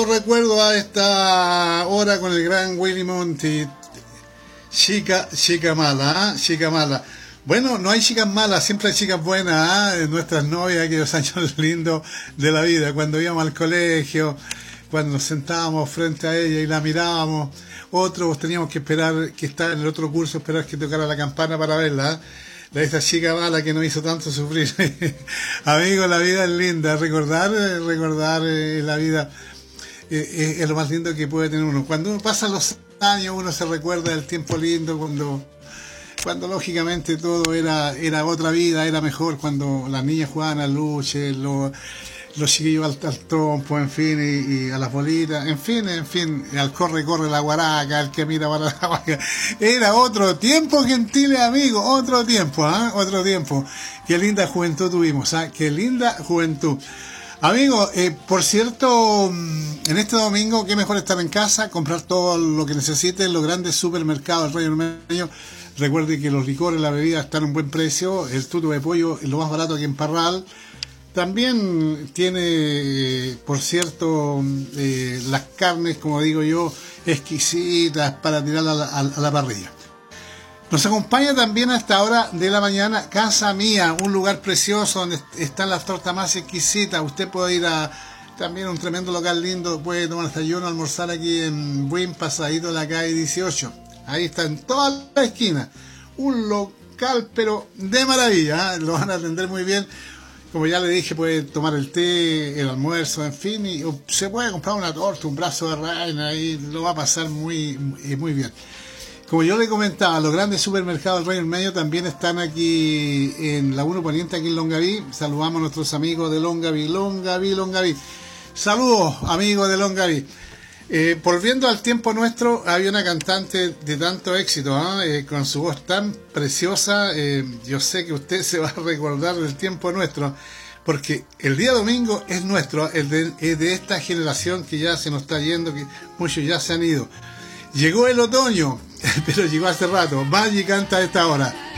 recuerdo a esta hora con el gran Willy Monty. Chica mala, ¿eh? Chica mala. Bueno, no hay chicas malas, siempre hay chicas buenas, ¿eh? Nuestras novias, aquellos años lindos de la vida, cuando íbamos al colegio, cuando nos sentábamos frente a ella y la mirábamos. Otros teníamos que esperar, que está en el otro curso, esperar que tocara la campana para verla, ¿eh? Esta chica mala que nos hizo tanto sufrir. Amigos, la vida es linda, recordar la vida es lo más lindo que puede tener uno. Cuando uno pasa los años, uno se recuerda del tiempo lindo, cuando lógicamente todo era otra vida, era mejor, cuando las niñas jugaban al luche, los chiquillos al trompo, en fin, y a las bolitas, en fin, al corre la guaraca, el que mira para la guaraca. Era otro tiempo, gentiles amigos, otro tiempo, otro tiempo. Qué linda juventud tuvimos, qué linda juventud. Amigos, por cierto, en este domingo, qué mejor estar en casa, comprar todo lo que necesite en los grandes supermercados del Rey Ormeño. Recuerde que los licores, la bebida están a un buen precio, el tuto de pollo es lo más barato aquí en Parral. También tiene, por cierto, las carnes, como digo yo, exquisitas para tirar a la parrilla. Nos acompaña también a esta hora de la mañana Casa Mía, un lugar precioso donde están las tortas más exquisitas. Usted puede ir a también un tremendo local lindo, puede tomar desayuno, almorzar aquí en Buin, pasadito de la calle 18. Ahí está en toda la esquina. Un local pero de maravilla, lo van a atender muy bien. Como ya le dije, puede tomar el té, el almuerzo, en fin, y se puede comprar una torta, un brazo de reina, y lo va a pasar muy bien. Como yo le comentaba, los grandes supermercados del Rey Ormeño también están aquí en la 1 Poniente, aquí en Longaví. Saludamos a nuestros amigos de Longaví. Saludos, amigos de Longaví. Volviendo al tiempo nuestro, había una cantante de tanto éxito, con su voz tan preciosa. Yo sé que usted se va a recordar del tiempo nuestro, porque el día domingo es nuestro, es de esta generación que ya se nos está yendo, que muchos ya se han ido. Llegó el otoño, pero llegó hace rato. Maggi canta a esta hora.